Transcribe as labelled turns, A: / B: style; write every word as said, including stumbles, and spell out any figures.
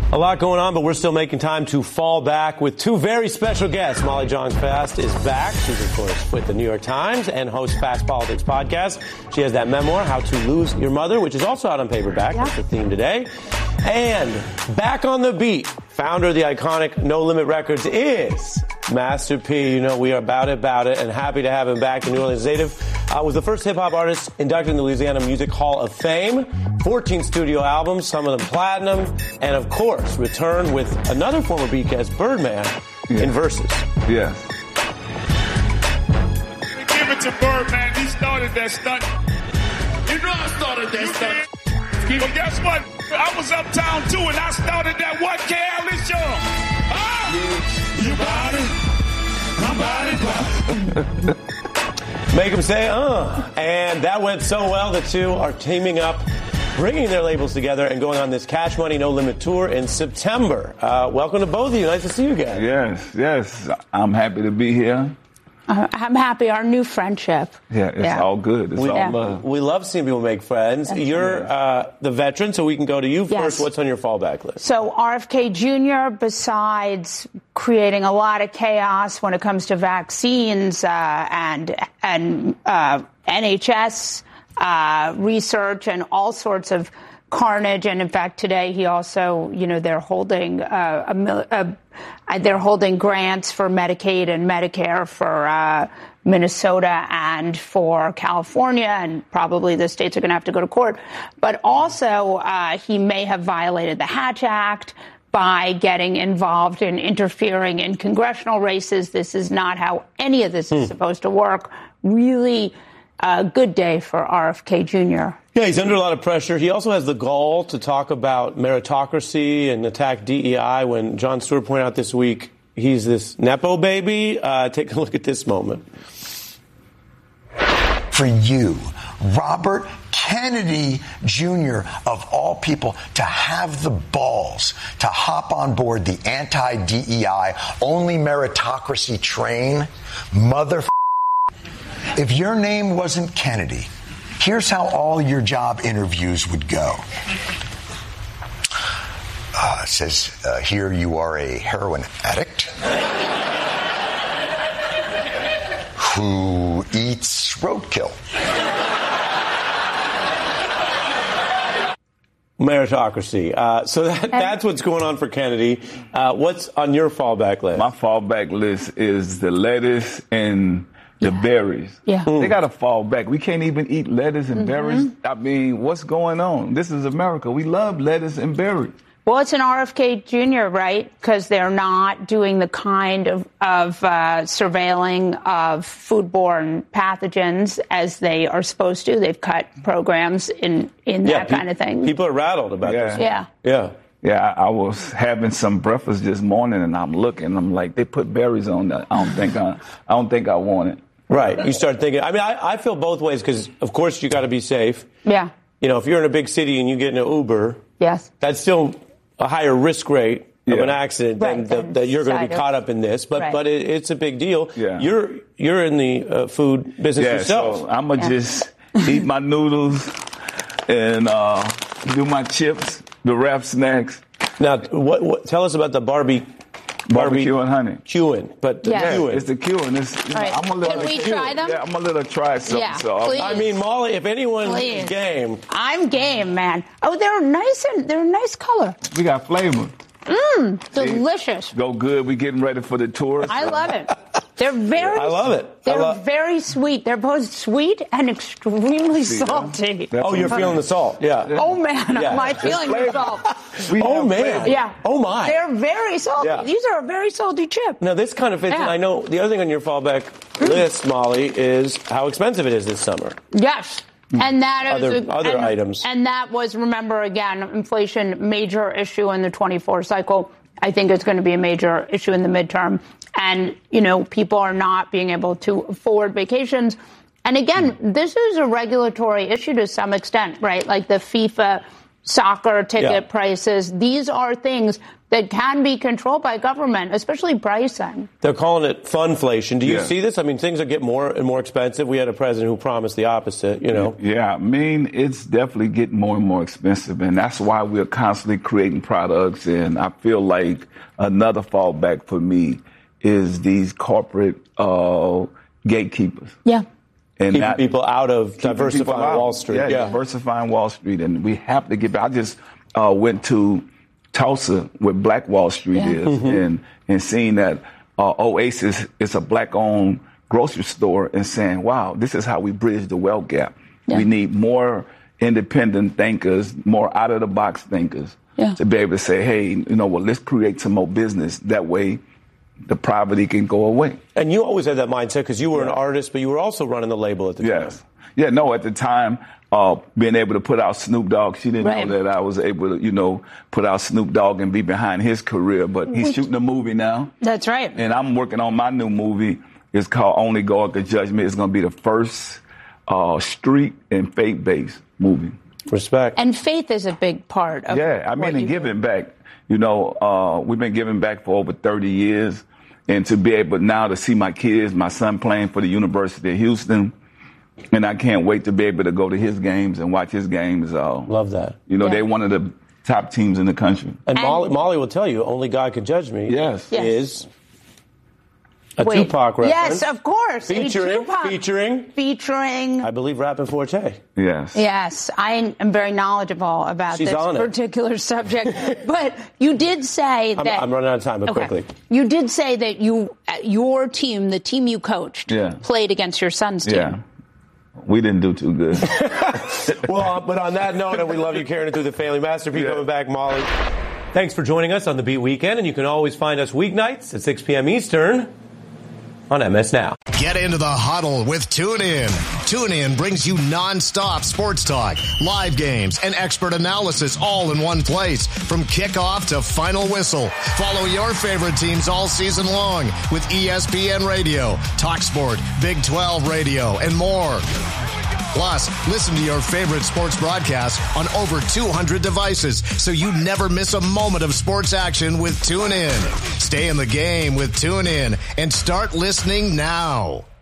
A: A lot going on, but we're still making time to fall back with two very special guests. Molly Jong-Fast is back. She's, of course, with the New York Times and hosts Fast Politics podcast. She has that memoir, How to Lose Your Mother, which is also out on paperback. Yeah. That's the theme today. And back on the beat, founder of the iconic No Limit Records is Master P. You know, we are about it, about it, and happy to have him back. The New Orleans native uh, was the first hip-hop artist inducted in the Louisiana Music Hall of Fame. fourteen studio albums, some of them platinum, and, of course, returned with another former beat guest, Birdman, yeah. in Versus.
B: Yeah.
C: Give it to Birdman. He started that stunt. You know I started that stunt. But guess what? I was uptown, too, and I started that what, Careless Young? Ah! You body, my body, body.
A: Make them say, uh. And that went so well, the two are teaming up, bringing their labels together and going on this Cash Money No Limit tour in September. Uh, welcome to both of you. Nice to see you again.
B: Yes, yes. I'm happy to be here.
D: Uh, I'm happy. Our new friendship.
B: Yeah, it's
D: yeah.
B: all good. It's
A: we,
B: all
A: yeah.
B: love.
A: We love seeing people make friends.
D: That's
A: You're uh, the veteran, so we can go to you
D: yes.
A: first. What's on your fallback list?
D: So R F K Junior, besides creating a lot of chaos when it comes to vaccines uh, and and uh, N H S uh, research and all sorts of carnage, and in fact today he also, you know, they're holding uh, a, a, they're holding grants for Medicaid and Medicare for uh, Minnesota and for California, and probably the states are going to have to go to court. But also uh, he may have violated the Hatch Act by getting involved in interfering in congressional races. This is not how any of this is hmm. supposed to work. Really a good day for R F K Junior
A: Yeah, he's under a lot of pressure. He also has the gall to talk about meritocracy and attack D E I when Jon Stewart pointed out this week he's this Nepo baby. Uh, take a look at this moment.
E: For you, Robert Kennedy Junior, of all people, to have the balls to hop on board the anti-D E I, only meritocracy train, mother. If your name wasn't Kennedy, here's how all your job interviews would go. Uh, it says, uh, here you are a heroin addict who eats roadkill.
A: Meritocracy. Uh, so that, that's what's going on for Kennedy. Uh, what's on your fallback list?
B: My fallback list is the lettuce and the yeah. berries.
D: Yeah.
B: Mm. They got to fall back. We can't even eat lettuce and mm-hmm. berries. I mean, what's going on? This is America. We love lettuce and berries.
D: Well, it's an R F K Junior, right? Because they're not doing the kind of, of uh, surveilling of foodborne pathogens as they are supposed to. They've cut programs in, in
A: yeah,
D: that
A: pe-
D: kind of thing.
A: People are rattled about
B: yeah.
A: this.
D: Yeah.
A: Yeah.
B: Yeah, I, I was having some breakfast this morning, and I'm looking. I'm like, they put berries on that. I don't think I, I don't think I want it.
A: Right. You start thinking. I mean, I, I feel both ways because, of course, you got to be safe.
D: Yeah.
A: You know, if you're in a big city and you get in an Uber,
D: yes,
A: that's still a higher risk rate of
B: yeah.
A: an accident
D: right,
A: than the, that you're going to be caught up in this. But
D: right.
A: but it, it's a big deal.
B: Yeah.
A: You're you're in the uh, food business
B: yeah,
A: yourself.
B: So I'm gonna
D: yeah.
B: just eat my noodles and uh, do my chips, the wrap snacks.
A: Now, what, what tell us about the Barbie.
B: Barbecue and honey.
A: Queuing, but the
D: yes.
A: queuing.
B: It's the queuing. It's, you know,
D: right.
B: I'm gonna let
D: Can we
B: queue.
D: try them?
B: Yeah, I'm gonna let her try something.
D: Yeah,
B: so
D: please.
A: I mean, Molly, if anyone's
D: Please.
A: game.
D: I'm game, man. Oh, they're nice and they're a nice color.
B: We got flavor.
D: Mmm, delicious.
B: Go good. We getting ready for the tour.
D: I love it. They're very.
A: I love it.
D: They're
A: love-
D: very sweet. They're both sweet and extremely
B: See,
D: salty.
B: that's
A: Oh, you're feeling the salt. Yeah.
D: Oh man,
A: Yeah.
D: am I feeling the salt?
B: We
A: Oh
B: have
A: man.
B: flavor.
D: Yeah.
A: Oh my.
D: They're very salty.
A: Yeah.
D: These are a very salty chip.
A: Now, this kind of fits in.
D: Yeah.
A: I know the other thing on your fallback list, Molly, is how expensive it is this summer.
D: Yes. And that
A: Other-
D: is a,
A: other
D: and,
A: items.
D: And that was, remember, again, inflation, major issue in the twenty-four cycle. I think it's going to be a major issue in the midterm. And, you know, people are not being able to afford vacations. And again, this is a regulatory issue to some extent, right? Like the FIFA soccer ticket
A: Yeah.
D: prices. These are things that can be controlled by government, especially pricing.
A: They're calling it funflation. Do you
B: Yeah.
A: see this? I mean, things are getting more and more expensive. We had a president who promised the opposite, you know.
B: Yeah, I mean, it's definitely getting more and more expensive, and that's why we're constantly creating products. And I feel like another fallback for me is these corporate uh, gatekeepers.
D: Yeah.
B: And
A: Keeping
B: that-
A: people out of
B: keeping people
A: diversifying
B: out.
A: Wall Street.
B: Yeah,
A: Yeah.
B: diversifying Wall Street. And we have to get back. I just uh, went to Tulsa, where Black Wall Street
D: Yeah.
B: is,
A: Mm-hmm.
B: and, and seeing that uh, Oasis is a black-owned grocery store and saying, wow, this is how we bridge the wealth gap.
D: Yeah.
B: We need more independent thinkers, more out-of-the-box thinkers
D: Yeah.
B: to be able to say, hey, you know, well, let's create some more business. That way the poverty can go away.
A: And you always had that mindset because you were an
B: Yeah.
A: artist, but you were also running the label at the time.
B: Yes. Yeah, no, at the time, uh, being able to put out Snoop Dogg, she didn't
D: Right.
B: know that I was able to, you know, put out Snoop Dogg and be behind his career. But he's
D: Which-
B: shooting a movie now.
D: That's right.
B: And I'm working on my new movie. It's called Only God Can Judge Me. It's going to be the first uh, street and faith-based movie.
A: Respect.
D: And faith is a big part of
B: Yeah, I
D: what
B: mean, and
D: you
B: giving back. You know, uh, we've been giving back for over thirty years. And to be able now to see my kids, my son playing for the University of Houston, and I can't wait to be able to go to his games and watch his games. Uh,
A: Love that.
B: You know,
D: Yeah.
B: they're one of the top teams in the country.
A: And,
D: And-
A: Molly, Molly will tell you, Only God Could Judge Me
B: Yes.
D: Yes.
A: is a
D: Wait.
A: Tupac reference.
D: Yes, of course. A
A: Featuring,
D: Tupac.
A: featuring,
D: Featuring.
A: I believe, Rappin' Forte.
B: Yes.
D: Yes, I am very knowledgeable about
A: She's
D: this
A: on it.
D: particular subject. But you did say
A: I'm,
D: that
A: I'm running out of time, but
D: Okay.
A: quickly.
D: You did say that you, uh, your team, the team you coached,
B: Yeah.
D: played against your son's team.
B: Yeah. We didn't do too good.
A: Well, but on that note, and we love you carrying it through the family masterpiece.
B: Yeah.
A: Coming back, Molly. Thanks for joining us on the Beat Weekend, and you can always find us weeknights at six p.m. Eastern on M S Now.
F: Get into the huddle with TuneIn. TuneIn brings you nonstop sports talk, live games, and expert analysis all in one place. From kickoff to final whistle. Follow your favorite teams all season long with E S P N Radio, TalkSport, Big twelve Radio, and more. Plus, listen to your favorite sports broadcasts on over two hundred devices so you never miss a moment of sports action with TuneIn. Stay in the game with TuneIn and start listening now.